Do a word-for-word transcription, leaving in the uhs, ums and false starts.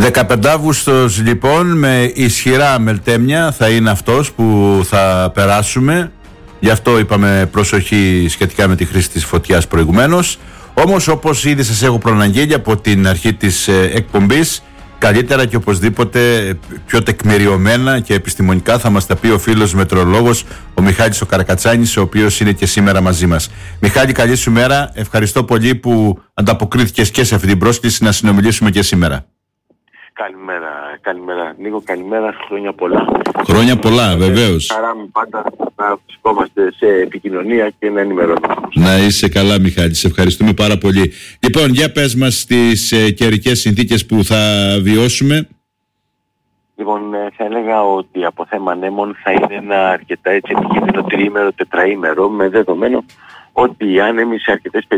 δεκαπέντε Αυγούστος λοιπόν, με ισχυρά μελτέμια θα είναι αυτός που θα περάσουμε. Γι' αυτό είπαμε προσοχή σχετικά με τη χρήση της φωτιάς προηγουμένως. Όμως, όπως ήδη σας έχω προαναγγείλει από την αρχή της ε, εκπομπής, καλύτερα και οπωσδήποτε πιο τεκμηριωμένα και επιστημονικά θα μας τα πει ο φίλος μετεωρολόγος, ο Μιχάλης ο Καρακατσάνης, ο οποίος είναι και σήμερα μαζί μας. Μιχάλη, καλή σου μέρα. Ευχαριστώ πολύ που ανταποκρίθηκες και σε αυτή την πρόσκληση να συνομιλήσουμε και σήμερα. Καλημέρα, καλημέρα. Νίκο, καλημέρα, χρόνια πολλά. Χρόνια πολλά, βεβαίως. Χαρά μου πάντα να βρισκόμαστε σε επικοινωνία και να ενημερώνουμε. Να είσαι καλά, Μιχάλη, σε ευχαριστούμε πάρα πολύ. Λοιπόν, για πες μας τις ε, καιρικές συνθήκες που θα βιώσουμε. Λοιπόν, θα έλεγα ότι από θέμα ανέμων θα είναι ένα αρκετά έτσι επικίνδυνο τριήμερο, τετραήμερο, με δεδομένο ότι οι άνεμοι σε αρκετές